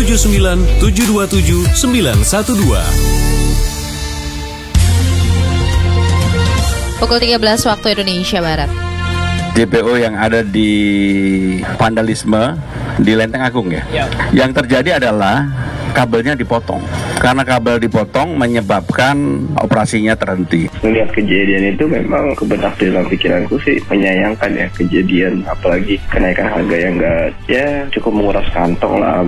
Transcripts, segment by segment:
79 727 912. Pukul 13 waktu Indonesia Barat. DPO yang ada di vandalisme di Lenteng Agung ya. Yang terjadi adalah kabelnya dipotong. Karena kabel dipotong menyebabkan operasinya terhenti. Melihat kejadian itu memang kebenak dalam pikiranku sih menyayangkan ya kejadian, apalagi kenaikan harga yang cukup menguras kantong lah.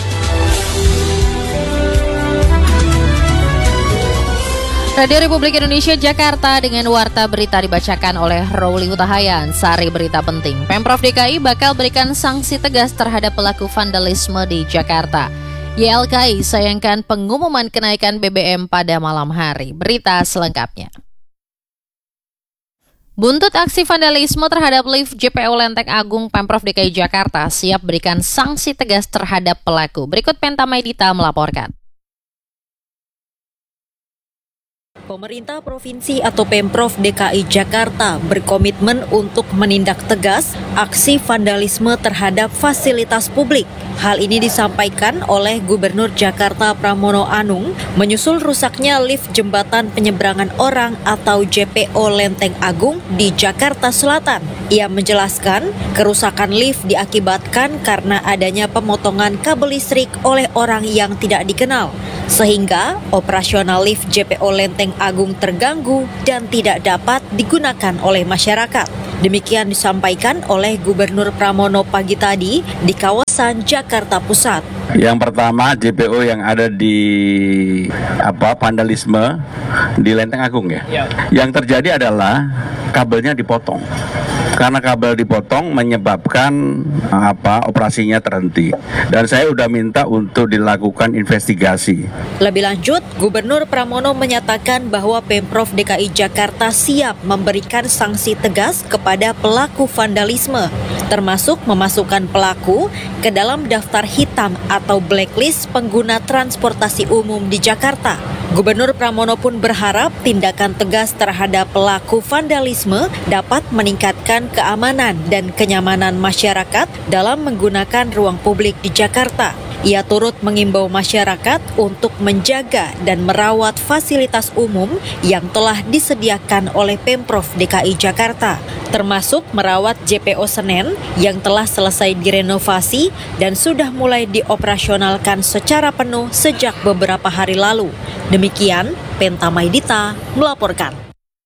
Radio Republik Indonesia Jakarta dengan warta berita dibacakan oleh Rowli Utahayan. Sari berita penting, Pemprov DKI bakal berikan sanksi tegas terhadap pelaku vandalisme di Jakarta. YLKI sayangkan pengumuman kenaikan BBM pada malam hari. Berita selengkapnya. Buntut aksi vandalisme terhadap lift JPO Lenteng Agung, Pemprov DKI Jakarta siap berikan sanksi tegas terhadap pelaku. Berikut Penta Maidita melaporkan. Pemerintah Provinsi atau Pemprov DKI Jakarta berkomitmen untuk menindak tegas aksi vandalisme terhadap fasilitas publik. Hal ini disampaikan oleh Gubernur Jakarta Pramono Anung menyusul rusaknya lift jembatan penyeberangan orang atau JPO Lenteng Agung di Jakarta Selatan. Ia menjelaskan kerusakan lift diakibatkan karena adanya pemotongan kabel listrik oleh orang yang tidak dikenal, sehingga operasional lift JPO Lenteng Agung terganggu dan tidak dapat digunakan oleh masyarakat. Demikian disampaikan oleh Gubernur Pramono pagi tadi di kawasan Jakarta Pusat. Yang pertama JPO yang ada di vandalisme di Lenteng Agung ya. Yang terjadi adalah kabelnya dipotong. Karena kabel dipotong menyebabkan operasinya terhenti. Dan saya sudah minta untuk dilakukan investigasi. Lebih lanjut, Gubernur Pramono menyatakan bahwa Pemprov DKI Jakarta siap memberikan sanksi tegas kepada pelaku vandalisme, termasuk memasukkan pelaku ke dalam daftar hitam atau blacklist pengguna transportasi umum di Jakarta. Gubernur Pramono pun berharap tindakan tegas terhadap pelaku vandalisme dapat meningkatkan keamanan dan kenyamanan masyarakat dalam menggunakan ruang publik di Jakarta. Ia turut mengimbau masyarakat untuk menjaga dan merawat fasilitas umum yang telah disediakan oleh Pemprov DKI Jakarta, termasuk merawat JPO Senen yang telah selesai direnovasi dan sudah mulai dioperasionalkan secara penuh sejak beberapa hari lalu. Demikian, Penta Maidita melaporkan.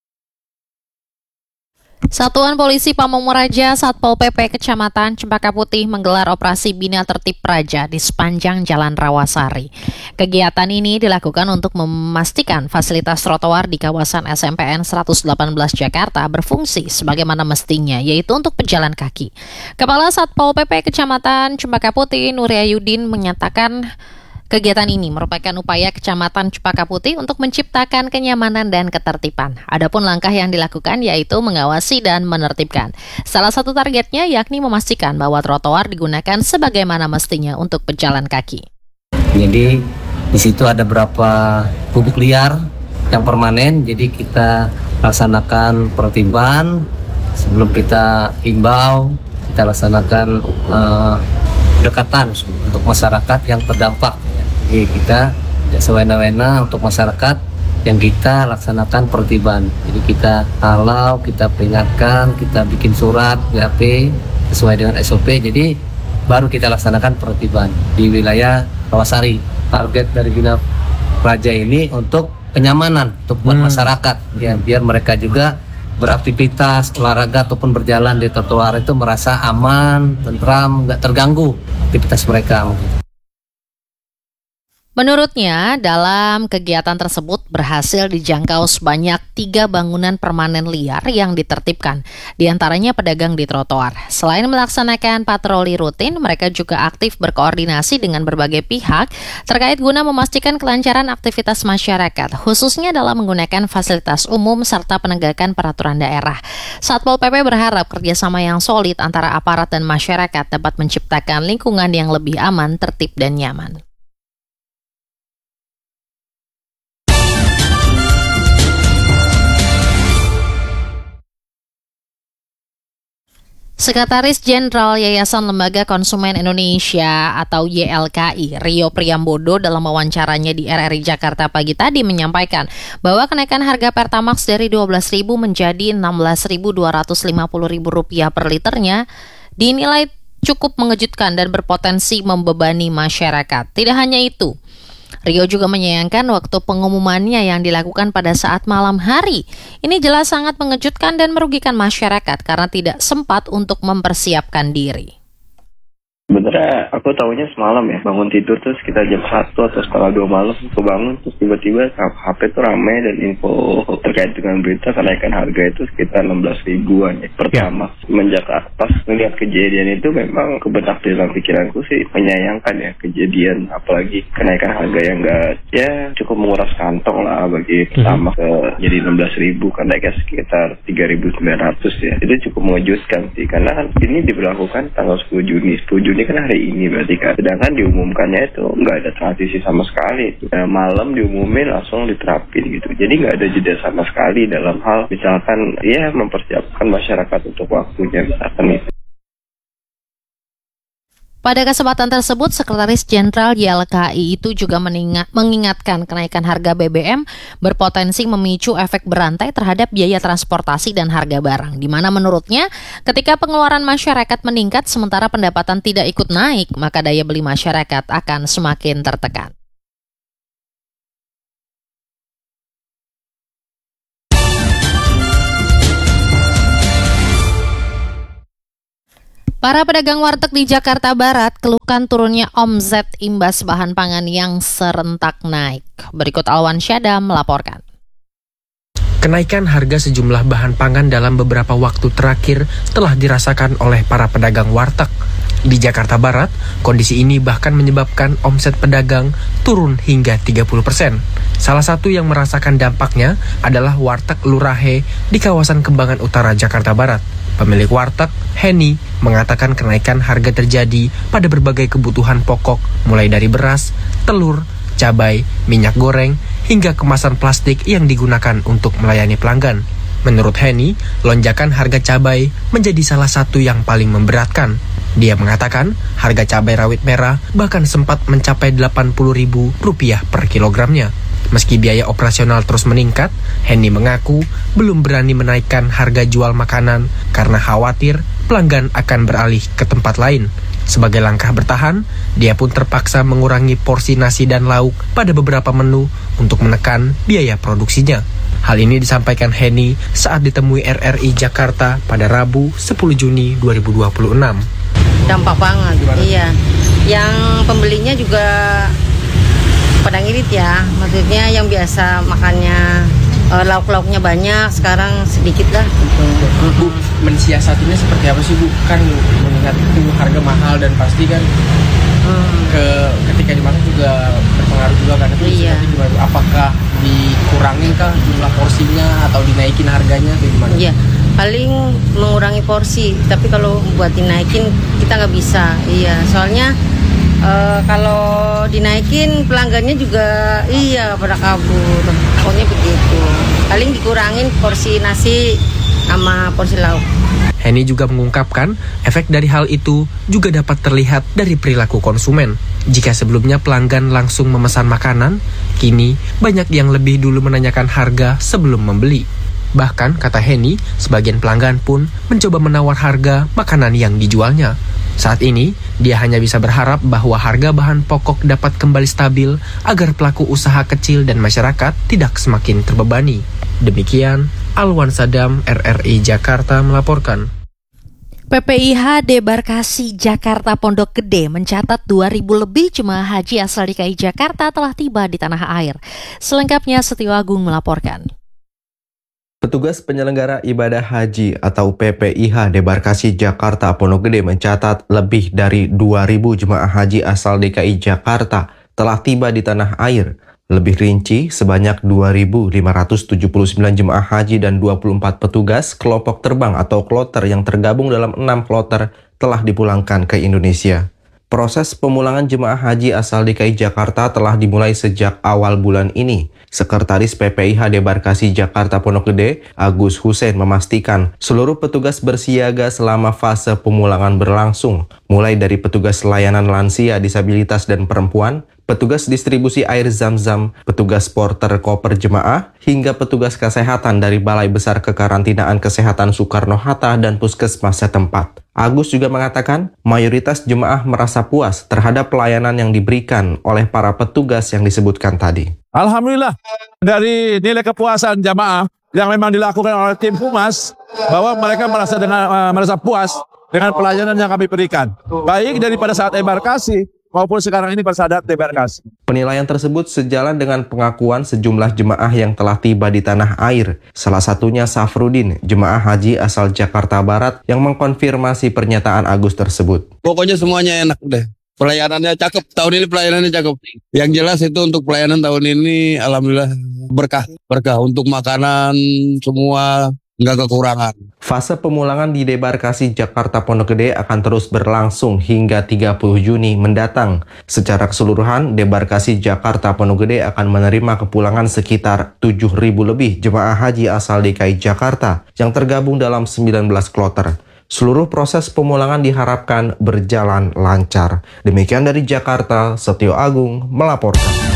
Satuan Polisi Pamong Praja Satpol PP Kecamatan Cempaka Putih menggelar operasi Bina Tertib Praja di sepanjang Jalan Rawasari. Kegiatan ini dilakukan untuk memastikan fasilitas trotoar di kawasan SMPN 118 Jakarta berfungsi sebagaimana mestinya, yaitu untuk pejalan kaki. Kepala Satpol PP Kecamatan Cempaka Putih Nuria Yudin menyatakan kegiatan ini merupakan upaya Kecamatan Cempaka Putih untuk menciptakan kenyamanan dan ketertiban. Adapun langkah yang dilakukan yaitu mengawasi dan menertibkan. Salah satu targetnya yakni memastikan bahwa trotoar digunakan sebagaimana mestinya untuk pejalan kaki. Jadi di situ ada beberapa bubuk liar yang permanen, jadi kita laksanakan penertiban sebelum kita himbau, kita laksanakan pendekatan untuk masyarakat yang terdampak. Jadi kita tidak sewena-wena untuk masyarakat yang kita laksanakan penertiban. Jadi kita halau, kita peringatkan, kita bikin surat BAP sesuai dengan SOP. Jadi baru kita laksanakan penertiban di wilayah Rawasari. Target dari Bina Praja ini untuk kenyamanan untuk buat masyarakat, ya, biar mereka juga beraktivitas, olahraga ataupun berjalan di trotoar itu merasa aman, tentram, nggak terganggu aktivitas mereka. Menurutnya, dalam kegiatan tersebut berhasil dijangkau sebanyak 3 bangunan permanen liar yang ditertibkan, diantaranya pedagang di trotoar. Selain melaksanakan patroli rutin, mereka juga aktif berkoordinasi dengan berbagai pihak terkait guna memastikan kelancaran aktivitas masyarakat, khususnya dalam menggunakan fasilitas umum serta penegakan peraturan daerah. Satpol PP berharap kerjasama yang solid antara aparat dan masyarakat dapat menciptakan lingkungan yang lebih aman, tertib, dan nyaman. Sekretaris Jenderal Yayasan Lembaga Konsumen Indonesia atau YLKI, Rio Priambodo dalam wawancaranya di RRI Jakarta pagi tadi menyampaikan bahwa kenaikan harga Pertamax dari Rp12.000 menjadi Rp16.250.000 per liternya dinilai cukup mengejutkan dan berpotensi membebani masyarakat. Tidak hanya itu, Rio juga menyayangkan waktu pengumumannya yang dilakukan pada saat malam hari. Ini jelas sangat mengejutkan dan merugikan masyarakat karena tidak sempat untuk mempersiapkan diri. Sebenarnya aku tahunya semalam ya, bangun tidur tuh sekitar jam 1 atau setengah 2 malam. Aku bangun terus tiba-tiba HP tuh ramai dan info terkait dengan berita kenaikan harga itu sekitar 16.000-an ya pertama. Semenjak pas melihat kejadian itu memang kebenak dalam pikiranku sih menyayangkan ya kejadian, apalagi kenaikan harga yang cukup menguras kantong lah bagi pertama jadi 16.000 kan naiknya sekitar 3.900 ya. Itu cukup mengejutkan sih karena kan ini diberlakukan tanggal 10 Juni. 10 Juni kan hari ini berarti kan. Sedangkan diumumkannya itu nggak ada transisi sama sekali. Malam diumumin langsung diterapin gitu. Jadi nggak ada jeda sama sekali dalam hal misalkan ya mempersiapkan masyarakat untuk waktunya misalkan itu. Pada kesempatan tersebut, Sekretaris Jenderal YLKI itu juga mengingatkan kenaikan harga BBM berpotensi memicu efek berantai terhadap biaya transportasi dan harga barang, di mana menurutnya ketika pengeluaran masyarakat meningkat sementara pendapatan tidak ikut naik, maka daya beli masyarakat akan semakin tertekan. Para pedagang warteg di Jakarta Barat keluhkan turunnya omset imbas bahan pangan yang serentak naik. Berikut Alwan Syada melaporkan. Kenaikan harga sejumlah bahan pangan dalam beberapa waktu terakhir telah dirasakan oleh para pedagang warteg. Di Jakarta Barat, kondisi ini bahkan menyebabkan omset pedagang turun hingga 30%. Salah satu yang merasakan dampaknya adalah warteg Lurahe di kawasan Kembangan Utara, Jakarta Barat. Pemilik warteg, Henny, mengatakan kenaikan harga terjadi pada berbagai kebutuhan pokok, mulai dari beras, telur, cabai, minyak goreng, hingga kemasan plastik yang digunakan untuk melayani pelanggan. Menurut Henny, lonjakan harga cabai menjadi salah satu yang paling memberatkan. Dia mengatakan harga cabai rawit merah bahkan sempat mencapai Rp80.000 per kilogramnya. Meski biaya operasional terus meningkat, Henny mengaku belum berani menaikkan harga jual makanan karena khawatir pelanggan akan beralih ke tempat lain. Sebagai langkah bertahan, dia pun terpaksa mengurangi porsi nasi dan lauk pada beberapa menu untuk menekan biaya produksinya. Hal ini disampaikan Henny saat ditemui RRI Jakarta pada Rabu 10 Juni 2026. Dampak banget, iya. Yang pembelinya juga pada ngirit ya, maksudnya yang biasa makannya lauk-lauknya banyak, sekarang sedikit lah gitu. Bu, mensiasatinya seperti apa sih Bu? Kan mengingat itu harga mahal dan pasti kan ketika dimakan juga berpengaruh juga kan. Itu gimana? Apakah dikurangin kah jumlah porsinya atau dinaikin harganya atau gimana? Iya, paling mengurangi porsi, tapi kalau buat dinaikin kita nggak bisa. Iya, soalnya kalau dinaikin pelanggannya juga pada kabur, pokoknya begitu. Paling dikurangin porsi nasi sama porsi lauk. Henny juga mengungkapkan efek dari hal itu juga dapat terlihat dari perilaku konsumen. Jika sebelumnya pelanggan langsung memesan makanan, kini banyak yang lebih dulu menanyakan harga sebelum membeli. Bahkan, kata Henny, sebagian pelanggan pun mencoba menawar harga makanan yang dijualnya. Saat ini, dia hanya bisa berharap bahwa harga bahan pokok dapat kembali stabil agar pelaku usaha kecil dan masyarakat tidak semakin terbebani. Demikian, Alwan Sadam, RRI Jakarta melaporkan. PPIH Debarkasi Jakarta Pondok Gede mencatat 2.000 lebih jemaah haji asal DKI Jakarta telah tiba di tanah air. Selengkapnya Setio Agung melaporkan. Petugas penyelenggara ibadah haji atau PPIH Debarkasi Jakarta Pondok Gede mencatat lebih dari 2.000 jemaah haji asal DKI Jakarta telah tiba di tanah air. Lebih rinci, sebanyak 2.579 jemaah haji dan 24 petugas kelompok terbang atau kloter yang tergabung dalam 6 kloter telah dipulangkan ke Indonesia. Proses pemulangan jemaah haji asal DKI Jakarta telah dimulai sejak awal bulan ini. Sekretaris PPIH Debarkasi Jakarta Pondok Gede, Agus Hussein memastikan seluruh petugas bersiaga selama fase pemulangan berlangsung, mulai dari petugas layanan lansia, disabilitas, dan perempuan, petugas distribusi air zam-zam, petugas porter koper jemaah, hingga petugas kesehatan dari Balai Besar Kekarantinaan Kesehatan Soekarno-Hatta dan puskesmas setempat. Agus juga mengatakan mayoritas jemaah merasa puas terhadap pelayanan yang diberikan oleh para petugas yang disebutkan tadi. Alhamdulillah, dari nilai kepuasan jamaah yang memang dilakukan oleh tim Humas, bahwa mereka merasa puas dengan pelayanan yang kami berikan, baik daripada saat embarkasi maupun sekarang ini pada saat debarkasi. Penilaian tersebut sejalan dengan pengakuan sejumlah jemaah yang telah tiba di tanah air. Salah satunya Safrudin, jemaah haji asal Jakarta Barat yang mengkonfirmasi pernyataan Agus tersebut. Pokoknya semuanya enak deh. Pelayanannya cakep, tahun ini pelayanannya cakep. Yang jelas itu untuk pelayanan tahun ini alhamdulillah berkah untuk makanan semua nggak kekurangan. Fase pemulangan di Debarkasi Jakarta Pondok Gede akan terus berlangsung hingga 30 Juni mendatang. Secara keseluruhan, Debarkasi Jakarta Pondok Gede akan menerima kepulangan sekitar 7.000 lebih jemaah haji asal DKI Jakarta yang tergabung dalam 19 kloter. Seluruh proses pemulangan diharapkan berjalan lancar. Demikian dari Jakarta, Setio Agung melaporkan.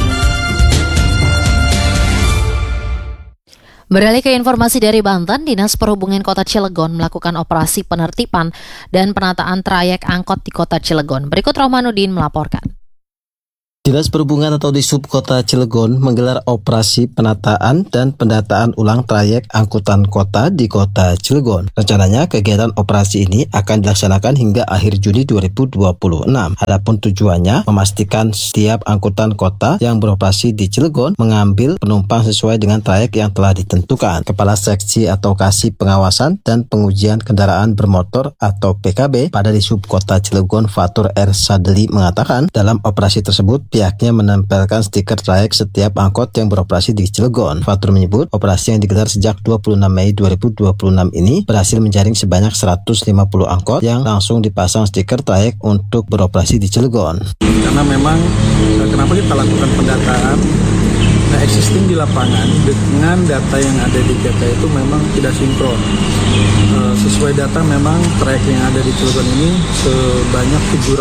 Beralih ke informasi dari Banten, Dinas Perhubungan Kota Cilegon melakukan operasi penertiban dan penataan trayek angkot di Kota Cilegon. Berikut Rohmanuddin melaporkan. Dinas Perhubungan atau Disub Kota Cilegon menggelar operasi penataan dan pendataan ulang trayek angkutan kota di Kota Cilegon. Rencananya kegiatan operasi ini akan dilaksanakan hingga akhir Juni 2026. Adapun tujuannya memastikan setiap angkutan kota yang beroperasi di Cilegon mengambil penumpang sesuai dengan trayek yang telah ditentukan. Kepala Seksi Advokasi Pengawasan dan Pengujian Kendaraan Bermotor atau PKB pada Disub Kota Cilegon, Fatur R. Sadeli mengatakan dalam operasi tersebut pihaknya menempelkan stiker trayek setiap angkot yang beroperasi di Cilegon. Fatur menyebut operasi yang digelar sejak 26 Mei 2026 ini berhasil menjaring sebanyak 150 angkot yang langsung dipasang stiker trayek untuk beroperasi di Cilegon. Karena memang kenapa kita lakukan pendataan existing di lapangan dengan data yang ada di data itu memang tidak sinkron. Sesuai data memang trayek yang ada di Cilegon ini sebanyak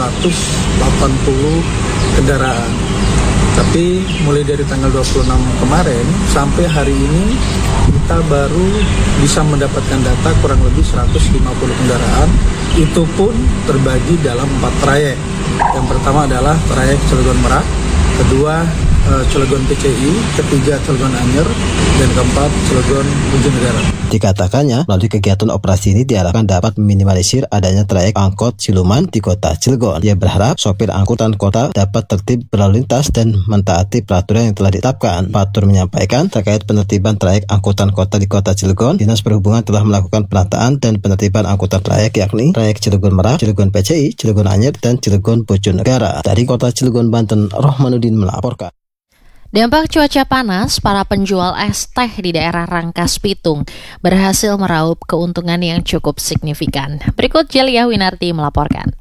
780 kendaraan. Tapi mulai dari tanggal 26 kemarin sampai hari ini kita baru bisa mendapatkan data kurang lebih 150 kendaraan. Itu pun terbagi dalam 4 trayek. Yang pertama adalah trayek Cilegon Merak, kedua Cilegon PCI, ketiga Cilegon Anyer, dan keempat Cilegon Bojonegara. Dikatakannya, melalui kegiatan operasi ini diharapkan dapat meminimalisir adanya trayek angkot siluman di Kota Cilegon. Ia berharap sopir angkutan kota dapat tertib berlalu lintas dan mentaati peraturan yang telah ditetapkan. Fatur menyampaikan terkait penertiban trayek angkutan kota di Kota Cilegon, Dinas Perhubungan telah melakukan penataan dan penertiban angkutan trayek yakni trayek Cilegon Merak, Cilegon PCI, Cilegon Anyer, dan Cilegon Bojonegara. Dari Kota Cilegon, Banten, Rohmanuddin melaporkan. Dampak cuaca panas, para penjual es teh di daerah Rangkas Bitung berhasil meraup keuntungan yang cukup signifikan. Berikut Jelia Winarti melaporkan.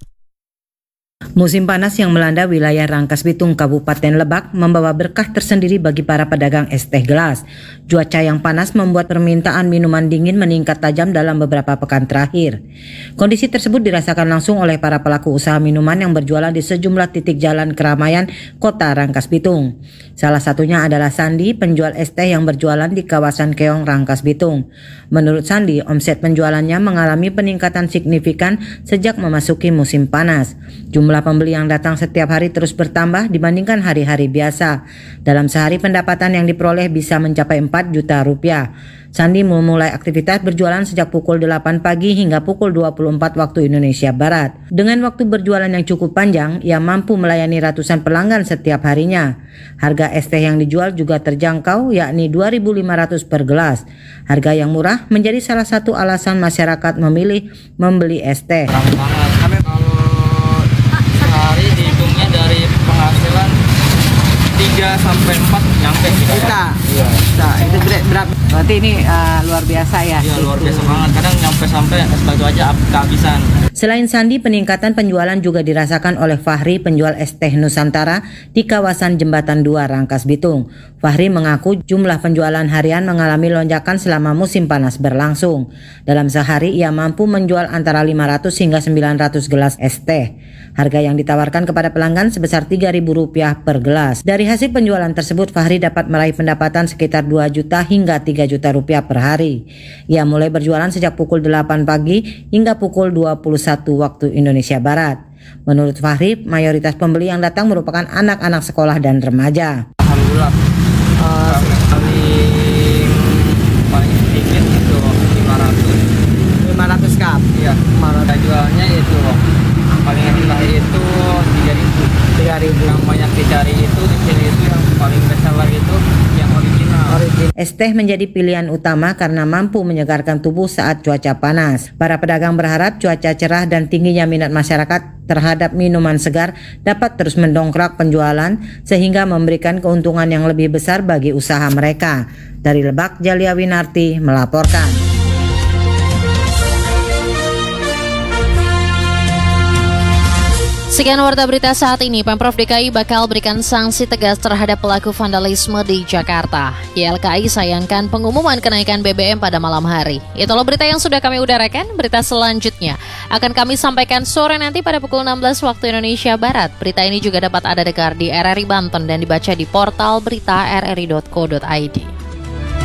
Musim panas yang melanda wilayah Rangkas Bitung, Kabupaten Lebak membawa berkah tersendiri bagi para pedagang es teh gelas. Cuaca yang panas membuat permintaan minuman dingin meningkat tajam dalam beberapa pekan terakhir. Kondisi tersebut dirasakan langsung oleh para pelaku usaha minuman yang berjualan di sejumlah titik jalan keramaian Kota Rangkas Bitung. Salah satunya adalah Sandi, penjual es teh yang berjualan di kawasan Keong, Rangkas Bitung. Menurut Sandi, omset penjualannya mengalami peningkatan signifikan sejak memasuki musim panas. Jumlah pembeli yang datang setiap hari terus bertambah dibandingkan hari-hari biasa. Dalam sehari pendapatan yang diperoleh bisa mencapai 4 juta rupiah. Sandi memulai aktivitas berjualan sejak pukul 8 pagi hingga pukul 24 waktu Indonesia Barat. Dengan waktu berjualan yang cukup panjang, ia mampu melayani ratusan pelanggan setiap harinya. Harga es teh yang dijual juga terjangkau, yakni 2.500 per gelas. Harga yang murah menjadi salah satu alasan masyarakat memilih membeli es teh. Sehari dihitungnya dari penghasilan 3 sampai 4 nyampe sih. Bisa. Iya. Bisa. Itu berarti ini luar biasa ya. Iya, luar biasa banget. Kadang sampai es aja kehabisan. Selain Sandi, peningkatan penjualan juga dirasakan oleh Fahri, penjual es teh Nusantara di kawasan Jembatan 2 Rangkas Bitung. Fahri mengaku jumlah penjualan harian mengalami lonjakan selama musim panas berlangsung. Dalam sehari ia mampu menjual antara 500 hingga 900 gelas es teh. Harga yang ditawarkan kepada pelanggan sebesar Rp3.000 per gelas. Dari hasil penjualan tersebut, Fahri dapat meraih pendapatan sekitar 2 juta hingga 3 juta rupiah per hari. Ia mulai berjualan sejak pukul 8 pagi hingga pukul 21 waktu Indonesia Barat. Menurut Fahri, mayoritas pembeli yang datang merupakan anak-anak sekolah dan remaja. Alhamdulillah. Paling sedikit itu 500 cup. Iya. Harga jualnya itu paling rendah itu 3.000. Yang banyak dicari itu di sini itu yang paling bestseller itu yang original. Es teh menjadi pilihan utama karena mampu menyegarkan tubuh saat cuaca panas. Para pedagang berharap cuaca cerah dan tingginya minat masyarakat terhadap minuman segar dapat terus mendongkrak penjualan sehingga memberikan keuntungan yang lebih besar bagi usaha mereka. Dari Lebak, Jalia Winarti melaporkan. Sekian warta berita saat ini. Pemprov DKI bakal berikan sanksi tegas terhadap pelaku vandalisme di Jakarta. YLKI sayangkan pengumuman kenaikan BBM pada malam hari. Itulah berita yang sudah kami udarakan. Berita selanjutnya akan kami sampaikan sore nanti pada pukul 16 waktu Indonesia Barat. Berita ini juga dapat Anda dengar di RRI Banten dan dibaca di portal berita rri.co.id.